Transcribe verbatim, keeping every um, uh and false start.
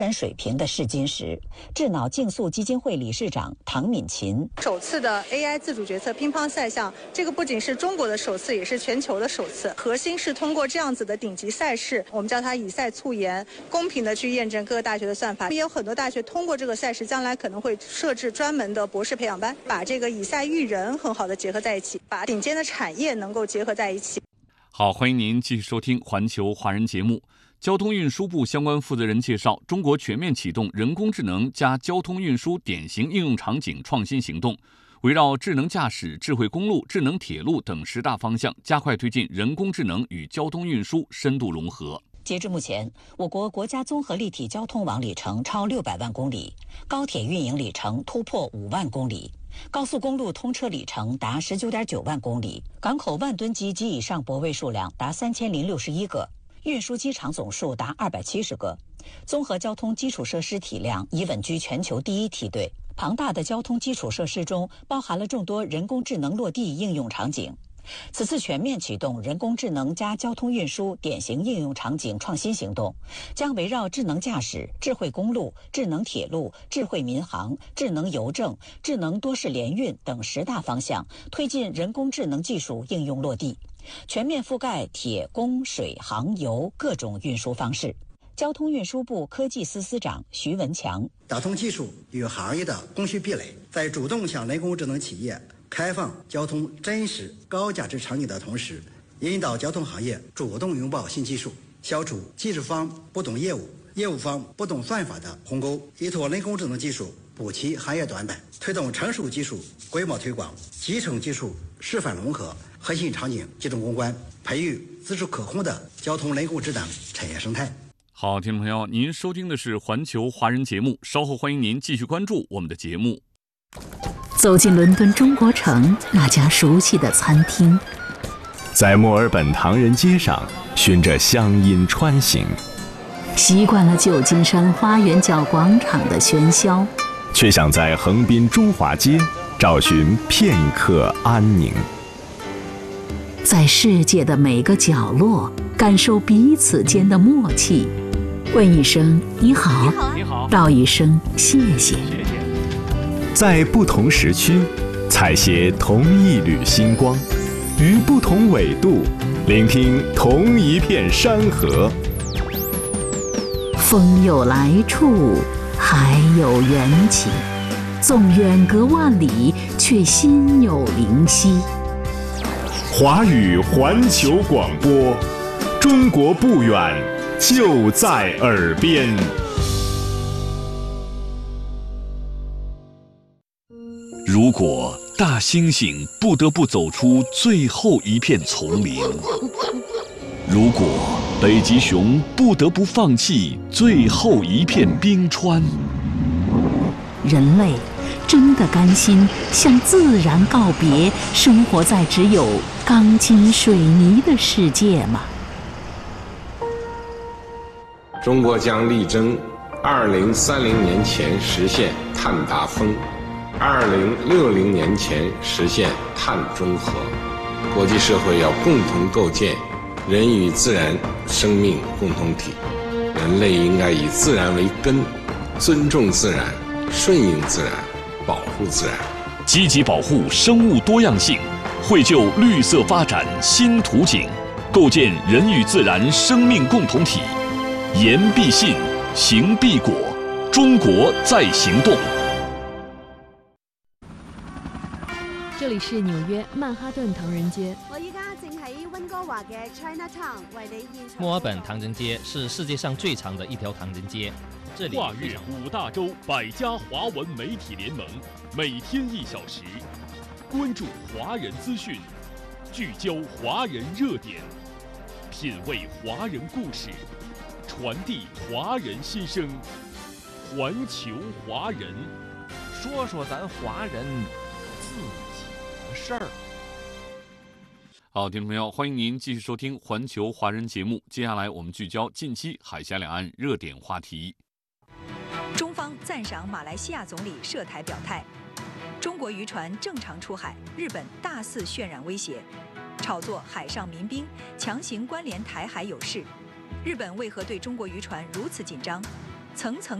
水平的试金石。智脑竞速基金会理事长唐敏琴， 首次的 A I 自主决策乒乓赛项，这个不仅是中国的首次，也是全球的首次。核心是通过这样子的顶级赛事，我们叫它以赛促研，公平的去验证各个大学的算法。也有很多大学通过这个赛事，将来可能会设置专门的博士培养班，把这个以赛育人很好的结合在一起，把顶尖的产业能够结合在一起。 好，欢迎您继续收听环球华人节目。交通运输部相关负责人介绍，中国全面启动人工智能加交通运输典型应用场景创新行动，围绕智能驾驶、智慧公路、智能铁路等十大方向，加快推进人工智能与交通运输深度融合。 截至目前，我国国家综合立体交通网里程超六百万公里，高铁运营里程突破五万公里，高速公路通车里程达十九点九万公里，港口万吨级及以上泊位数量达三千零六十一个，运输机场总数达二百七十个，综合交通基础设施体量已稳居全球第一梯队。庞大的交通基础设施中包含了众多人工智能落地应用场景。此次全面启动人工智能加交通运输典型应用场景创新行动，将围绕智能驾驶、智慧公路、智能铁路、智慧民航、智能邮政、智能多式联运等十大方向，推进人工智能技术应用落地，全面覆盖铁、公、水、航、油各种运输方式。交通运输部科技司司长徐文强， 打通技术与行业的供需壁垒，在主动向人工智能企业开放交通真实高价值场景的同时，引导交通行业主动拥抱新技术，消除技术方不懂业务、业务方不懂算法的鸿沟，依托人工智能技术补齐行业短板，推动成熟技术规模推广，集成技术示范融合，核心场景集中攻关，培育自主可控的交通人工智能产业生态。 好，听众朋友，您收听的是环球华人节目，稍后欢迎您继续关注我们的节目。 走进伦敦中国城那家熟悉的餐厅， 在墨尔本唐人街上循着乡音穿行， 习惯了旧金山花园角广场的喧嚣， 却想在横滨中华街找寻片刻安宁。 在世界的每个角落感受彼此间的默契，问一声你好， 你好， 道一声谢谢。 在不同时区采撷同一缕星光，于不同纬度聆听同一片山河。 风有来处，海有缘起，纵远隔万里，却心有灵犀。 华语环球广播，中国不远，就在耳边。 如果大猩猩不得不走出最后一片丛林，如果北极熊不得不放弃最后一片冰川， 人类真的甘心向自然告别，生活在只有钢筋水泥的世界吗？ 中国将力争二零三零年前实现碳达峰，二零六零年前实现碳中和。国际社会要共同构建人与自然生命共同体，人类应该以自然为根，尊重自然，顺应自然，保护自然， 积极保护生物多样性，绘就绿色发展新图景，构建人与自然生命共同体。言必信，行必果，中国在行动。 这里是纽约曼哈顿唐人街。 我依家正喺温哥華嘅 Chinatown 為你現場。 墨爾本唐人街是世界上最長的一條唐人街，這裡跨越五大洲百家華文媒體聯盟，每天一小時，關注華人資訊，聚焦華人熱點，品味華人故事，傳遞華人心聲，環球華人， 說說咱華人自己的事兒。 好，听众朋友，欢迎您继续收听环球华人节目。接下来我们聚焦近期海峡两岸热点话题。 中方赞赏马来西亚总理涉台表态。中国渔船正常出海，日本大肆渲染威胁，炒作海上民兵，强行关联台海有事。日本为何对中国渔船如此紧张？ 层层